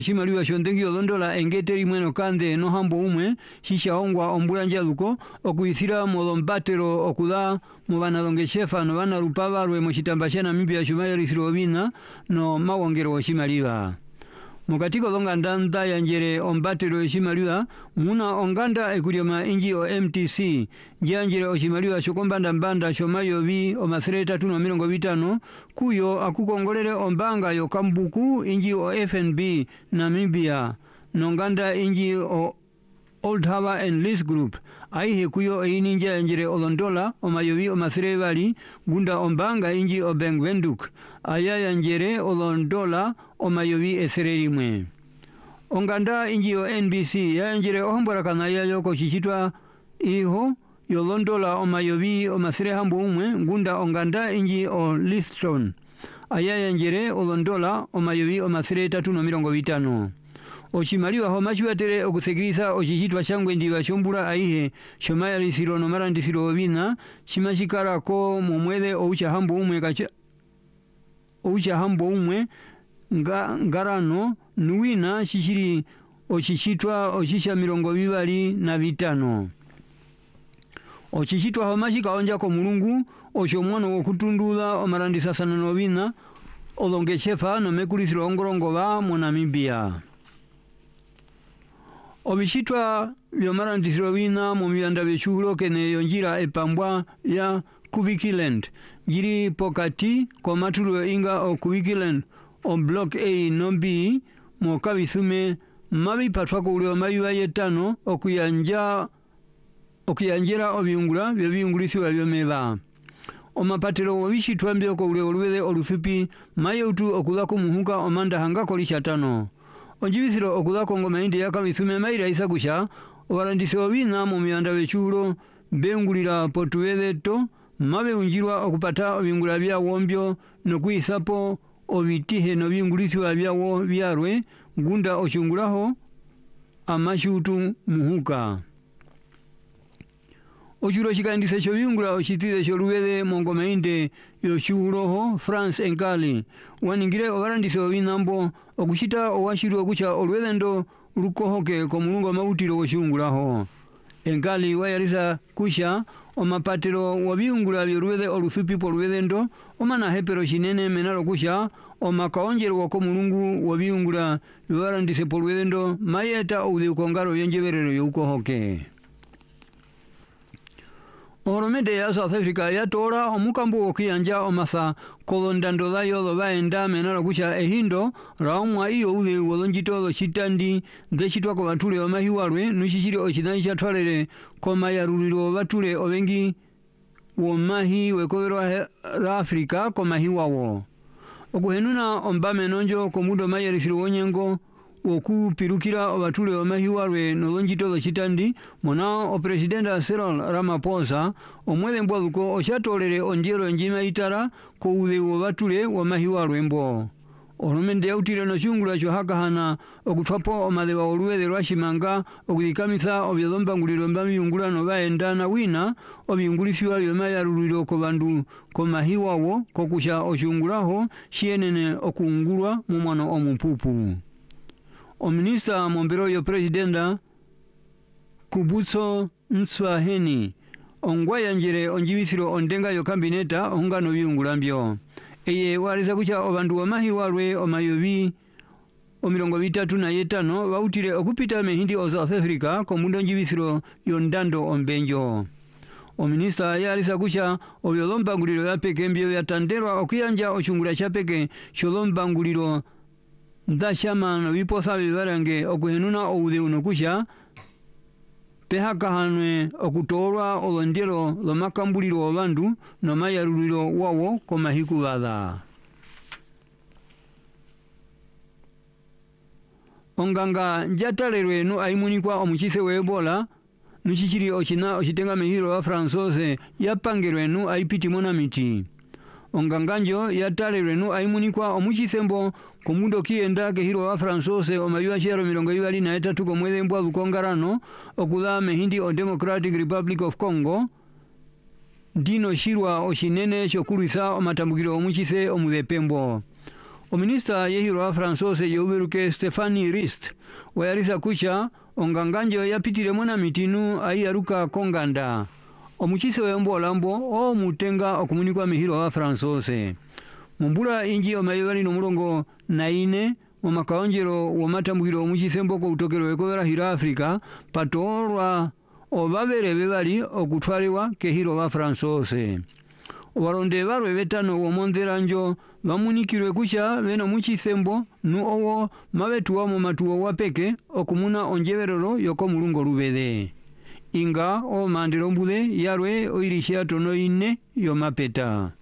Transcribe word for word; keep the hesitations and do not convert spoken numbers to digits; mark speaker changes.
Speaker 1: Shimaliwa shondengi olondola engete imweno kande no hambo umwe shisha ongwa ombulanja luko okuyisira molombatero okuda mubana longe shefa no bana rupaba rwe moshitambasha na mibya shumaya risirobina no mawongero shimaliwa mukatiko longa ndanda yanjere ombatero shimaliwa muna onganda ekuryoma inji o M T C janjere oshimaliwa shokombanda mbanda shomayo bi o masreta tuno mirongo bitano kuyo akukongolere ombanga yo kambuku inji o F N B Namibia nonganda inji o Old Harbor and Lease Group aihe kuyo eininja yanjere olondola omayobi o masrebali gunda ombanga inji o Bengwenduk aya yanjere olondola omayobi esererimwe onganda inji o N B C yanjere ohombora kanaya yoko chichitwa iho yolondola omayobi o masre hambo umwe gunda onganda inji o Liston aya yanjere olondola omayobi o masre tatu no mirongo bitano Oshimaliwa homachiwatere okusekirisa ochichitwa shangwe ndiwa shombula aihe shomaya lisiro no marandisiro obina shimashikara ko mumwele oucha hambo umwe kacha oucha hambo umwe nga ngarano nuwina shishiri ochichitwa ochisha mirongo bibali na bitano ochichitwa homashika onja ko mulungu oshomwano okutundula omarandisa sana novina olonge shefa no mekulisiro ongorongo ba mu Namibia Obishitwa byomarandisiro bina mu byanda by'echulo kene yonjira epambwa ya Kuvikiland jiri pokati ko matulo inga o Kuvikiland o block A no B mo kabisume mabi patwa ko ulio mayuwa yetano okuyanja okuyanjira obyungula byo byungulisiwa byomeba omapatelo obishitwa mbyo ko ulio olwele olusupi mayutu okula ko muhuka omanda hanga ko lishatano Onjibisiro okuda kongo mahindi yaka misume maira isagusha obarandise obina mu myanda bechulo bengulira potuwele to mabe unjirwa okupata obingula bya wombyo no kwisapo obitihe no bingulisiwa byawo byarwe gunda ochungulaho amashutu muhuka Ochulo chikandise cho bingula ochitire cho luwele mongo mahinde yo chuloho France enkali waningire obarandise obinambo okushita owashiru okucha olwelendo lukohoke ko mulungu mautiro oshungulaho enkali wayarisa kusha omapatero wabiungula byolwele olusupi po lwelendo omana hepero shinene menalo kusha omakaonjero ko mulungu wabiungula barandise po lwelendo mayeta ude kongaro yenjeberero yukohoke Oromede ya South Africa ya tora omukambu okiyanja omasa kolondando dayo lo baenda menalo kusha ehindo raumwa iyo ude wolonjito chitandi deshitwa ko batule omahiwarwe nushishiri ochinanisha twalere koma yaruliro batule obengi womahi wekobero la Africa koma hiwawo okuhenuna ombame nonjo komudo mayerisiro wonyengo oku pirukira obatule omahiwarwe nolonjito chitandi mona o presidenta Cyril Ramaphosa omwele mbwaluko oshatolere onjero njima itara ko ude obatule omahiwarwe mbo Oromende yautire no shungula cho hakahana okutwapo omadeba olwele lwashimanga okudikamisa obyolomba nguliro mbami yungula no baenda na wina obyungulisiwa byomayaruliro ko bandu ko mahiwawo ko kusha oshungulaho shienene okungulwa mu mwana omumpupu Ominista mombero yo presidenta Kubutso Nswaheni ongwaya njere onjibisiro ondenga yo kabineta ongano byungulambyo eye walisa kucha obandu wamahiwarwe omayobi omirongo bitatu na yetano bautire okupita mehindi o South Africa komundo njibisiro yondando ombenjo Ominista yalisa kucha obyolomba nguliro ya peke mbyo yatanderwa okuyanja ochungula chapeke sholomba nguliro Ndashama no biposa bibarange okuhenuna oude unokusha pehaka hanwe okutolwa olondero lo makambuliro obandu no mayaruliro wawo komahiku bada Onganga njatalerwe no aimunikwa omuchise we Ebola nuchichiri ochina ochitenga mehiro wa Fransose yapangerwe no aipiti monamiti Onganganjo yatalerwe no aimunikwa omuchisembo Komundo kienda ke hiro wa Fransose omayua chero milongo ibali na etatu komwele mbwa lukongarano okuda mehindi o Democratic Republic of Congo dino shirwa oshinene shokulisa omatambukiro omuchise omudepembo Ominista yehiro wa Fransose yowiruke Stephanie Rist wayarisa kucha onganganjo yapitire mona mitinu ayaruka konganda. Omuchise wembo lambo o mutenga okumunikwa mihiro wa Fransose. Mumbula inji omayibali no mulongo naine mu makaonjero wa matambukiro omuchise mboko utokero ekobera hira Afrika patorwa obabere bebali okutwaliwa kehiro wa Fransose. Waronde barwe betano womonderanjo bamunikirwe kucha beno muchisembo nu owo mabetuwa mu matuwa wapeke okumuna onjeverero yoko mulungo lubede. Inga o mandiro mbude yarwe oirishia tono ine yo mapeta.